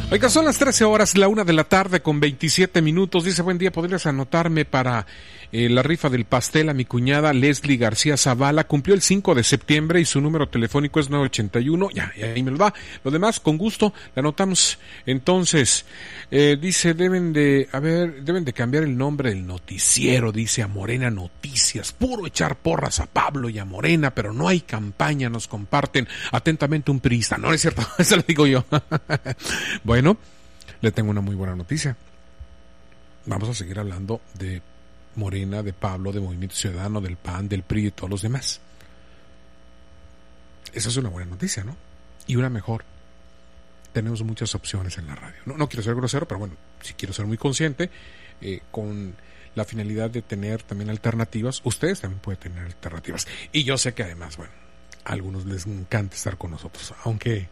Oiga, son las 13 horas, la 1 de la tarde con 27 minutos. Dice, buen día, ¿podrías anotarme para la rifa del pastel a mi cuñada Leslie García Zavala? Cumplió el 5 de septiembre y su número telefónico es 981. Ya, ahí me lo da. Lo demás, con gusto, le anotamos. Entonces, dice, deben de cambiar el nombre del noticiero, dice, a Morena Noticias. Puro echar porras a Pablo y a Morena, pero no hay campaña, nos comparten. Atentamente un priista. No es cierto, eso lo digo yo. Bueno, le tengo una muy buena noticia. Vamos a seguir hablando de Morena, de Pablo, de Movimiento Ciudadano, del PAN, del PRI y todos los demás. Esa es una buena noticia, ¿no? Y una mejor. Tenemos muchas opciones en la radio. No quiero ser grosero, pero bueno, sí quiero ser muy consciente, con la finalidad de tener también alternativas. Ustedes también pueden tener alternativas. Y yo sé que además, bueno, a algunos les encanta estar con nosotros, aunque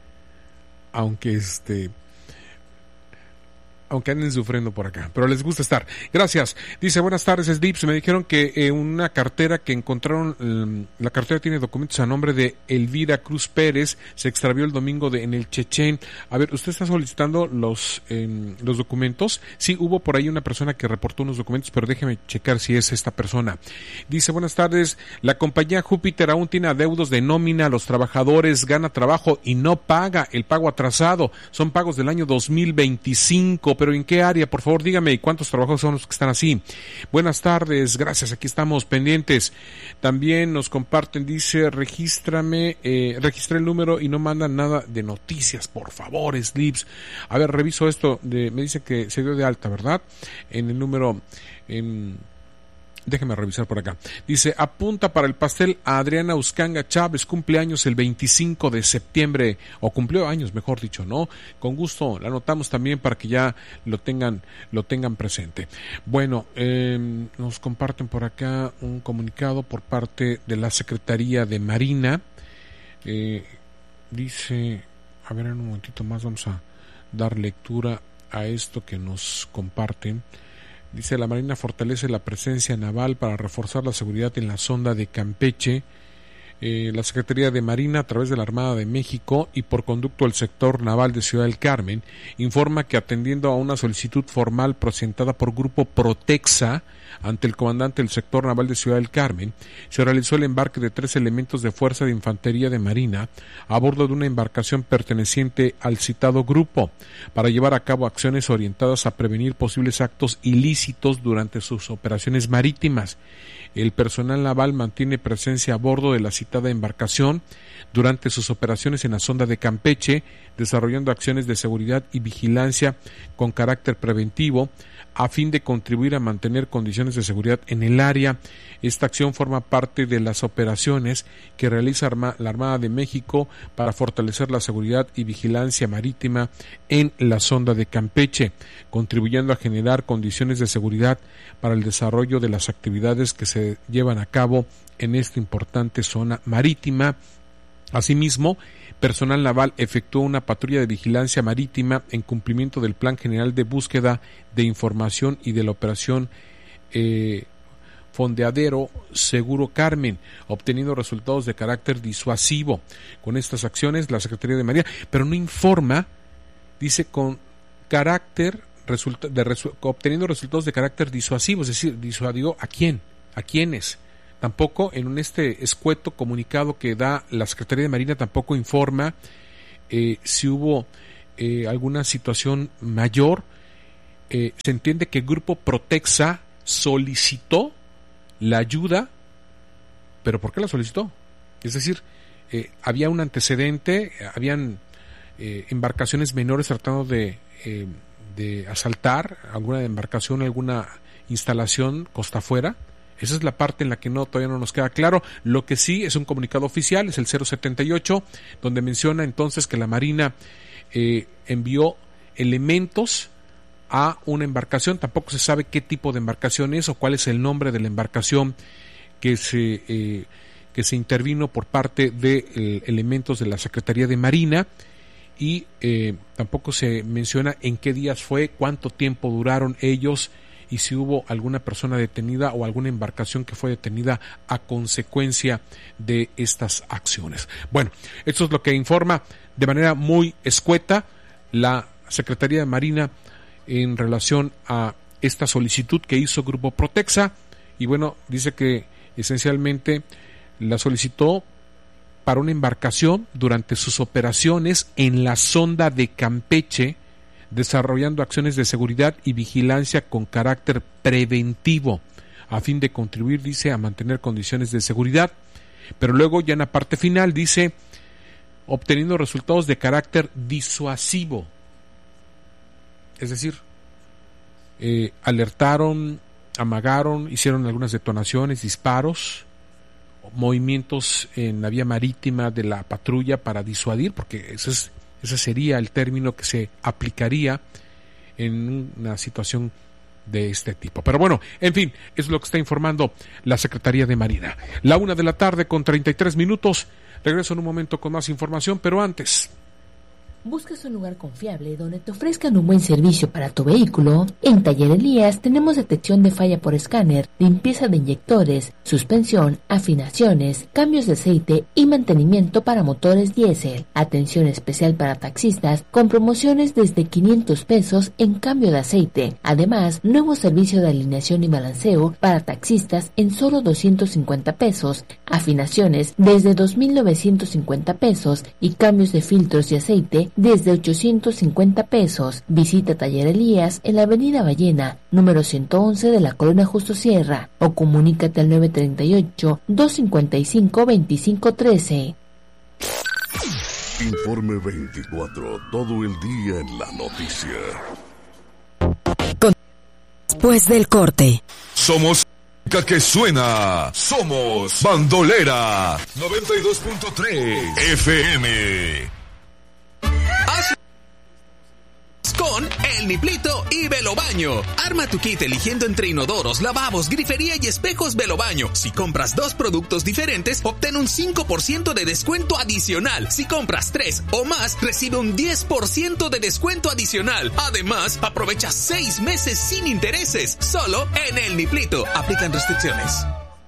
anden sufriendo por acá, pero les gusta estar. Gracias. Dice, buenas tardes, Slips. Me dijeron que una cartera que encontraron, la cartera tiene documentos a nombre de Elvira Cruz Pérez, se extravió el domingo en el Chechén. A ver, ¿usted está solicitando los documentos? Sí, hubo por ahí una persona que reportó unos documentos, pero déjeme checar si es esta persona. Dice, buenas tardes, la compañía Júpiter aún tiene adeudos de nómina a los trabajadores, gana trabajo y no paga el pago atrasado. Son pagos del año 2025. ¿Pero en qué área? Por favor, dígame, ¿y cuántos trabajos son los que están así? Buenas tardes, gracias, aquí estamos pendientes. También nos comparten, dice, registré el número y no mandan nada de noticias, por favor, Slips. A ver, reviso esto, me dice que se dio de alta, ¿verdad? En el número... Déjeme revisar por acá. Dice, apunta para el pastel a Adriana Uscanga Chávez, cumpleaños el 25 de septiembre, o cumplió años, mejor dicho, ¿no? Con gusto, la anotamos también para que ya lo tengan presente. Bueno, nos comparten por acá un comunicado por parte de la Secretaría de Marina. Dice, a ver, en un momentito más vamos a dar lectura a esto que nos comparten. Dice, la Marina fortalece la presencia naval para reforzar la seguridad en la sonda de Campeche. La Secretaría de Marina, a través de la Armada de México y por conducto del sector naval de Ciudad del Carmen, informa que atendiendo a una solicitud formal presentada por Grupo Protexa ante el comandante del sector naval de Ciudad del Carmen, se realizó el embarque de 3 elementos de Fuerza de Infantería de Marina a bordo de una embarcación perteneciente al citado grupo para llevar a cabo acciones orientadas a prevenir posibles actos ilícitos durante sus operaciones marítimas. El personal naval mantiene presencia a bordo de la citada embarcación durante sus operaciones en la sonda de Campeche, desarrollando acciones de seguridad y vigilancia con carácter preventivo a fin de contribuir a mantener condiciones de seguridad en el área. Esta acción forma parte de las operaciones que realiza la Armada de México para fortalecer la seguridad y vigilancia marítima en la sonda de Campeche, contribuyendo a generar condiciones de seguridad para el desarrollo de las actividades que se llevan a cabo en esta importante zona marítima. Asimismo, personal naval efectuó una patrulla de vigilancia marítima en cumplimiento del Plan General de Búsqueda de Información y de la Operación Fondeadero Seguro Carmen, obteniendo resultados de carácter disuasivo. Con estas acciones, la Secretaría de Marina, pero no informa, dice con carácter, obteniendo resultados de carácter disuasivo, es decir, disuadió ¿a quién? ¿A quiénes? Tampoco en este escueto comunicado que da la Secretaría de Marina tampoco informa si hubo alguna situación mayor. Se entiende que el Grupo Protexa solicitó la ayuda, pero ¿por qué la solicitó? Es decir, había un antecedente, habían embarcaciones menores tratando de asaltar alguna embarcación, alguna instalación costa afuera. Esa es la parte en la que todavía no nos queda claro. Lo que sí es un comunicado oficial, es el 078, donde menciona entonces que la Marina envió elementos a una embarcación. Tampoco se sabe qué tipo de embarcación es o cuál es el nombre de la embarcación que se intervino por parte de elementos de la Secretaría de Marina, y tampoco se menciona en qué días fue, cuánto tiempo duraron ellos y si hubo alguna persona detenida o alguna embarcación que fue detenida a consecuencia de estas acciones. Bueno, esto es lo que informa de manera muy escueta la Secretaría de Marina en relación a esta solicitud que hizo Grupo Protexa. Y bueno, dice que esencialmente la solicitó para una embarcación durante sus operaciones en la sonda de Campeche, desarrollando acciones de seguridad y vigilancia con carácter preventivo, a fin de contribuir, dice, a mantener condiciones de seguridad. Pero luego ya en la parte final dice, obteniendo resultados de carácter disuasivo. Es decir, alertaron, amagaron, hicieron algunas detonaciones, disparos, movimientos en la vía marítima de la patrulla para disuadir, porque ese sería el término que se aplicaría en una situación de este tipo. Pero bueno, en fin, es lo que está informando la Secretaría de Marina. 1:33 p.m. Regreso en un momento con más información, pero antes... ¿Buscas un lugar confiable donde te ofrezcan un buen servicio para tu vehículo? En Taller Elías tenemos detección de falla por escáner, limpieza de inyectores, suspensión, afinaciones, cambios de aceite y mantenimiento para motores diésel. Atención especial para taxistas con promociones desde 500 pesos en cambio de aceite. Además, nuevo servicio de alineación y balanceo para taxistas en solo 250 pesos. Afinaciones desde 2,950 pesos y cambios de filtros y aceite desde 850 pesos. Visita Taller Elías en la Avenida Ballena, número 111 de la Colonia Justo Sierra, o comunícate al 938-255-2513. Informe 24, todo el día en la noticia. Después del corte. Somos que suena. Somos Bandolera 92.3 FM. Con El Niplito y Velobaño. Arma tu kit eligiendo entre inodoros, lavabos, grifería y espejos Velobaño. Si compras 2 productos diferentes, obtén un 5% de descuento adicional. Si compras 3 o más, recibe un 10% de descuento adicional. Además, aprovecha 6 meses sin intereses. Solo en El Niplito. Aplican restricciones.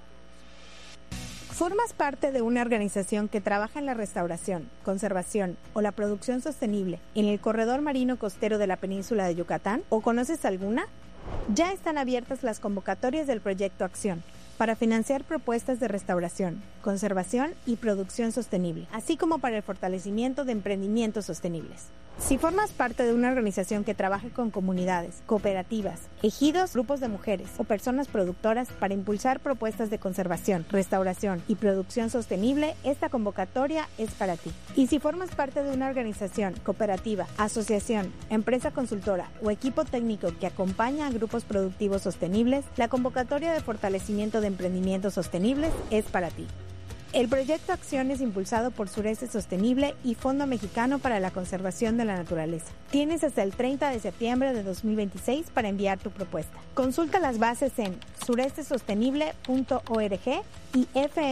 ¿Formas parte de una organización que trabaja en la restauración, conservación o la producción sostenible en el corredor marino costero de la península de Yucatán? ¿O conoces alguna? Ya están abiertas las convocatorias del Proyecto Acción para financiar propuestas de restauración, conservación y producción sostenible, así como para el fortalecimiento de emprendimientos sostenibles. Si formas parte de una organización que trabaje con comunidades, cooperativas, ejidos, grupos de mujeres o personas productoras para impulsar propuestas de conservación, restauración y producción sostenible, esta convocatoria es para ti. Y si formas parte de una organización, cooperativa, asociación, empresa consultora o equipo técnico que acompaña a grupos productivos sostenibles, la convocatoria de fortalecimiento de emprendimientos sostenibles es para ti. El proyecto Acción es impulsado por Sureste Sostenible y Fondo Mexicano para la Conservación de la Naturaleza. Tienes hasta el 30 de septiembre de 2026 para enviar tu propuesta. Consulta las bases en surestesostenible.org y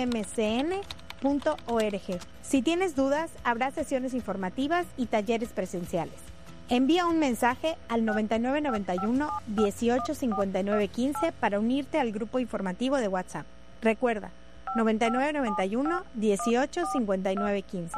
fmcn.org. Si tienes dudas, habrá sesiones informativas y talleres presenciales. Envía un mensaje al 9991 18 59 15 para unirte al grupo informativo de WhatsApp. Recuerda, 9991 18 59 15.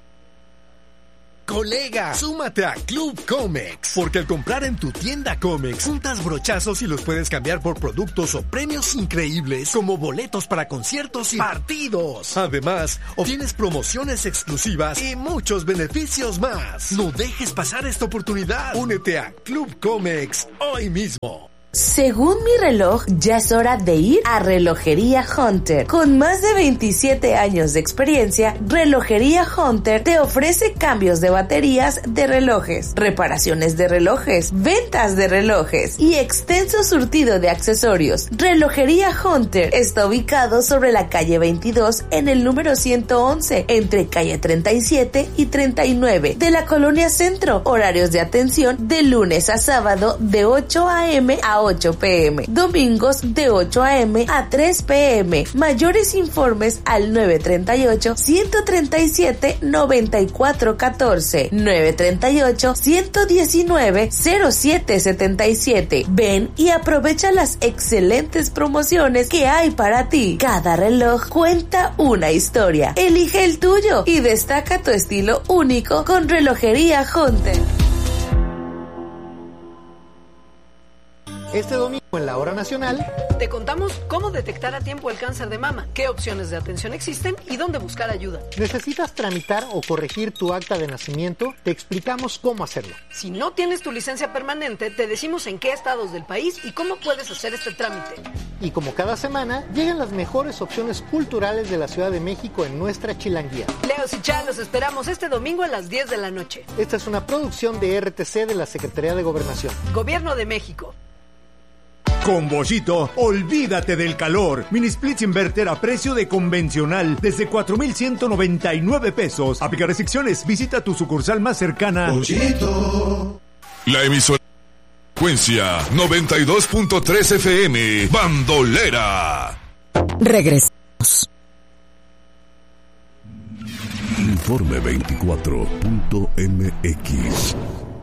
Colega, súmate a Club Comex, porque al comprar en tu tienda Comex, juntas brochazos y los puedes cambiar por productos o premios increíbles como boletos para conciertos y partidos. Además, obtienes promociones exclusivas y muchos beneficios más. No dejes pasar esta oportunidad. Únete a Club Comex hoy mismo. Según mi reloj, ya es hora de ir a Relojería Hunter. Con más de 27 años de experiencia, Relojería Hunter te ofrece cambios de baterías de relojes, reparaciones de relojes, ventas de relojes y extenso surtido de accesorios. Relojería Hunter está ubicado sobre la calle 22 en el número 111, entre calle 37 y 39 de la Colonia Centro. Horarios de atención de lunes a sábado de 8 a.m. a 8 p.m. Domingos de 8 a.m. a 3 p.m. Mayores informes al 938-137-9414. 938-119-0777. Ven y aprovecha las excelentes promociones que hay para ti. Cada reloj cuenta una historia. Elige el tuyo y destaca tu estilo único con Relojería Hunter. Este domingo en la Hora Nacional te contamos cómo detectar a tiempo el cáncer de mama, qué opciones de atención existen y dónde buscar ayuda. ¿Necesitas tramitar o corregir tu acta de nacimiento? Te explicamos cómo hacerlo. Si no tienes tu licencia permanente, te decimos en qué estados del país y cómo puedes hacer este trámite. Y como cada semana, llegan las mejores opciones culturales de la Ciudad de México en nuestra Chilanguía. Leos y Chá, los esperamos este domingo a las 10 de la noche. Esta es una producción de RTC de la Secretaría de Gobernación. Gobierno de México. Con Bollito, olvídate del calor. Mini splits inverter a precio de convencional desde 4,199 pesos. Aplica restricciones. Visita tu sucursal más cercana. Bollito. La emisora frecuencia 92.3 FM Bandolera. Regresamos. Informe 24.mx.